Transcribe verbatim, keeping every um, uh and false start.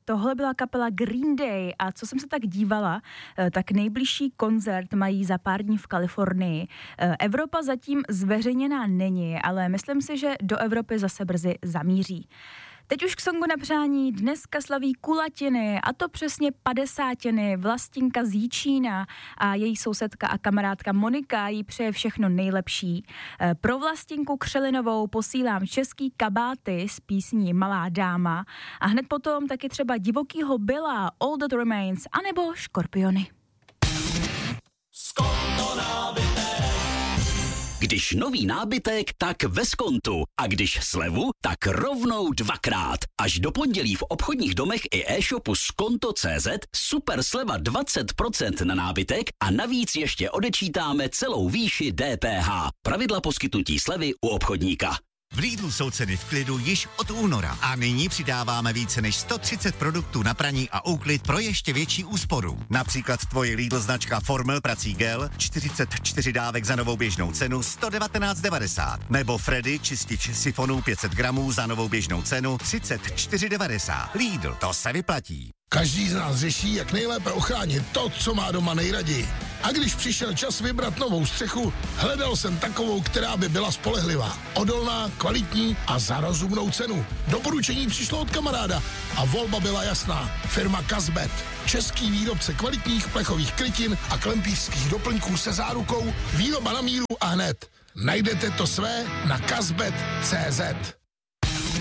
tohle byla kapela Green Day a co jsem se tak dívala, tak nejbližší koncert mají za pár dní v Kalifornii. Evropa zatím zveřejněná není, ale myslím si, že do Evropy zase brzy zamíří. Teď už k songu na přání. Dneska slaví kulatiny, a to přesně padesátiny. Vlastinka z Jičína a její sousedka a kamarádka Monika jí přeje všechno nejlepší. Pro Vlastinku Křelinovou posílám český kabáty s písní Malá dáma a hned potom taky třeba Divokýho Billa, All That Remains anebo Škorpiony. Když nový nábytek, tak ve Skontu. A když slevu, tak rovnou dvakrát. Až do pondělí v obchodních domech i e-shopu skonto tečka cé zet super sleva dvacet procent na nábytek a navíc ještě odečítáme celou výši D P H. Pravidla poskytnutí slevy u obchodníka. V Lidlu jsou ceny v klidu již od února a nyní přidáváme více než sto třicet produktů na praní a úklid pro ještě větší úsporu. Například tvoje Lidl značka Formel prací gel, čtyřicet čtyři dávek za novou běžnou cenu sto devatenáct devadesát. Nebo Freddy čistič sifonů pět set gramů za novou běžnou cenu třicet čtyři devadesát. Lidl, to se vyplatí. Každý z nás řeší, jak nejlépe ochránit to, co má doma nejraději. A když přišel čas vybrat novou střechu, hledal jsem takovou, která by byla spolehlivá, odolná, kvalitní a za rozumnou cenu. Doporučení přišlo od kamaráda a volba byla jasná. Firma Kazbet. Český výrobce kvalitních plechových krytin a klempířských doplňků se zárukou výroba na míru a hned. Najdete to své na kazbet tečka cé zet.